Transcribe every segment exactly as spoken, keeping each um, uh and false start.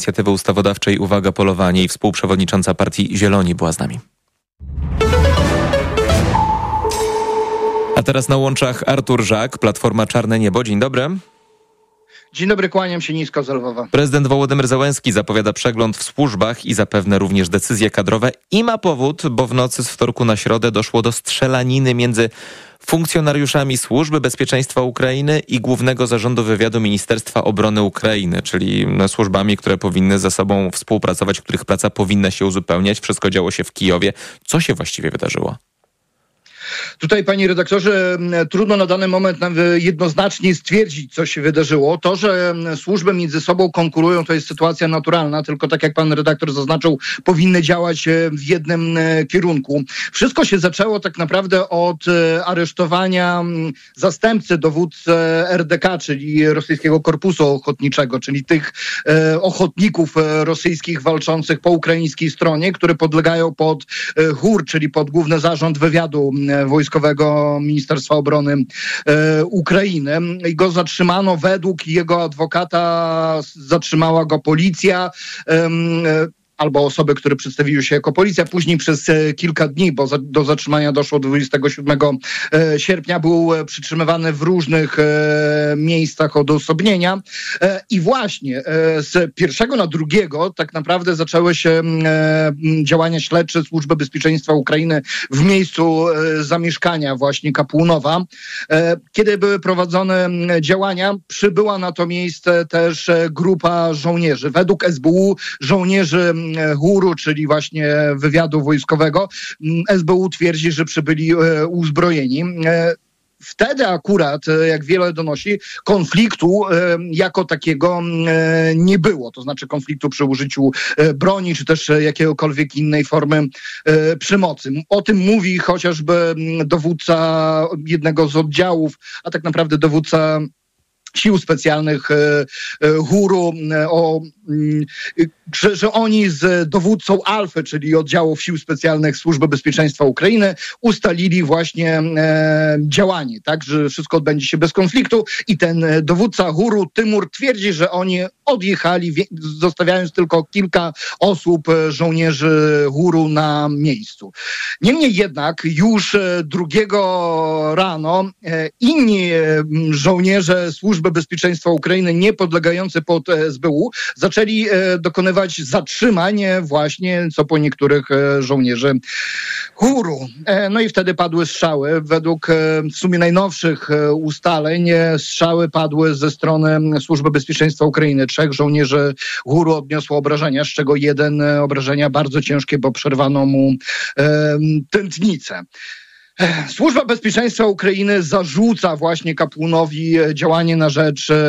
Inicjatywy Ustawodawczej Uwaga Polowanie i współprzewodnicząca partii Zieloni była z nami. A teraz na łączach Artur Żak, Platforma Czarne Niebo. Dzień dobry. Dzień dobry, kłaniam się nisko z Lwowa. Prezydent Wołodymyr Zełenski zapowiada przegląd w służbach i zapewne również decyzje kadrowe. I ma powód, bo w nocy z wtorku na środę doszło do strzelaniny między funkcjonariuszami Służby Bezpieczeństwa Ukrainy i Głównego Zarządu Wywiadu Ministerstwa Obrony Ukrainy, czyli służbami, które powinny ze sobą współpracować, których praca powinna się uzupełniać. Wszystko działo się w Kijowie. Co się właściwie wydarzyło? Tutaj, panie redaktorze, trudno na dany moment jednoznacznie stwierdzić, co się wydarzyło. To, że służby między sobą konkurują, to jest sytuacja naturalna, tylko tak jak pan redaktor zaznaczył, powinny działać w jednym kierunku. Wszystko się zaczęło tak naprawdę od aresztowania zastępcy dowódcy R D K, czyli Rosyjskiego Korpusu Ochotniczego, czyli tych ochotników rosyjskich walczących po ukraińskiej stronie, które podlegają pod GUR, czyli pod Główny Zarząd Wywiadu Wojskowego Ministerstwa Obrony e, Ukrainy. I go zatrzymano według jego adwokata, zatrzymała go policja. E, albo osoby, które przedstawiły się jako policja. Później przez kilka dni, bo za, do zatrzymania doszło dwudziestego siódmego sierpnia, był przytrzymywany w różnych e, miejscach odosobnienia. E, I właśnie e, z pierwszego na drugiego tak naprawdę zaczęły się e, działania śledcze Służby Bezpieczeństwa Ukrainy w miejscu e, zamieszkania właśnie Kapułnowa. E, kiedy były prowadzone działania, przybyła na to miejsce też grupa żołnierzy. Według S B U żołnierzy GUR-u, czyli właśnie wywiadu wojskowego, S B U twierdzi, że przybyli uzbrojeni. Wtedy akurat, jak wiele donosi, konfliktu jako takiego nie było. To znaczy konfliktu przy użyciu broni, czy też jakiegokolwiek innej formy przemocy. O tym mówi chociażby dowódca jednego z oddziałów, a tak naprawdę dowódca Sił Specjalnych GUR-u, o, że, że oni z dowódcą Alfy, czyli oddziałów Sił Specjalnych Służby Bezpieczeństwa Ukrainy, ustalili właśnie e, działanie, tak, że wszystko odbędzie się bez konfliktu i ten dowódca GUR-u, Tymur, twierdzi, że oni odjechali, wie, zostawiając tylko kilka osób, żołnierzy GUR-u na miejscu. Niemniej jednak już drugiego rano e, inni żołnierze Służby Bezpieczeństwa Ukrainy nie podlegający pod S B U zaczęli e, dokonywać zatrzymań właśnie co po niektórych e, żołnierzy GUR-u. E, no i wtedy padły strzały. Według e, w sumie najnowszych e, ustaleń e, strzały padły ze strony Służby Bezpieczeństwa Ukrainy. Trzech żołnierzy GUR-u odniosło obrażenia, z czego jeden e, obrażenia bardzo ciężkie, bo przerwano mu e, tętnicę. Służba Bezpieczeństwa Ukrainy zarzuca właśnie Kapułnowi działanie na rzecz e,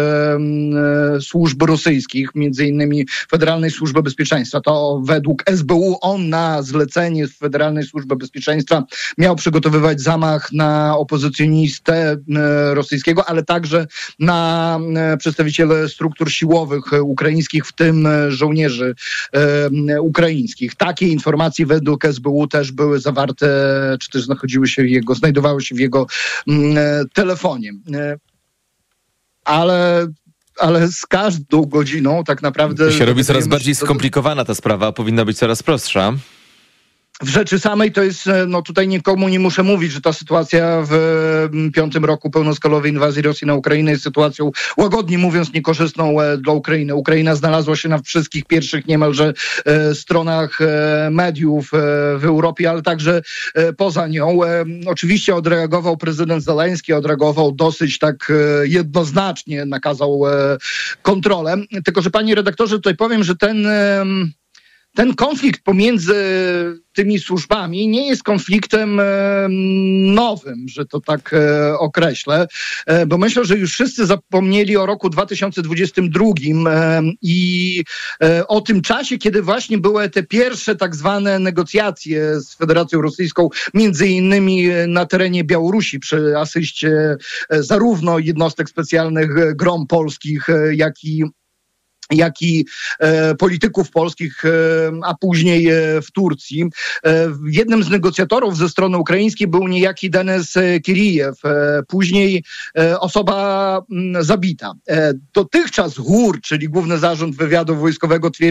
e, służb rosyjskich, między innymi Federalnej Służby Bezpieczeństwa. To według S B U on na zlecenie Federalnej Służby Bezpieczeństwa miał przygotowywać zamach na opozycjonistę e, rosyjskiego, ale także na e, przedstawiciele struktur siłowych ukraińskich, w tym żołnierzy e, ukraińskich. Takie informacje według S B U też były zawarte, czy też znachodziły się jego, znajdowały się w jego mm, telefonie. Ale, ale z każdą godziną tak naprawdę... To się robi coraz bardziej skomplikowana ta sprawa, a powinna być coraz prostsza. W rzeczy samej to jest, no tutaj nikomu nie muszę mówić, że ta sytuacja w piątym roku pełnoskalowej inwazji Rosji na Ukrainę jest sytuacją, łagodnie mówiąc, niekorzystną dla Ukrainy. Ukraina znalazła się na wszystkich pierwszych niemalże e, stronach e, mediów e, w Europie, ale także e, poza nią. E, oczywiście odreagował prezydent Zełenski, odreagował dosyć tak e, jednoznacznie, nakazał e, kontrolę. Tylko że, panie redaktorze, tutaj powiem, że ten... E, Ten konflikt pomiędzy tymi służbami nie jest konfliktem e, nowym, że to tak e, określę, e, bo myślę, że już wszyscy zapomnieli o roku dwa tysiące dwudziestym drugim e, i e, o tym czasie, kiedy właśnie były te pierwsze tak zwane negocjacje z Federacją Rosyjską, między innymi na terenie Białorusi przy asyście e, zarówno jednostek specjalnych GROM polskich, e, jak i jak i e, polityków polskich, e, a później e, w Turcji. E, jednym z negocjatorów ze strony ukraińskiej był niejaki Denis Kirijew, e, później e, osoba m, zabita. E, dotychczas G U R, czyli Główny Zarząd Wywiadu Wojskowego, twierdzi,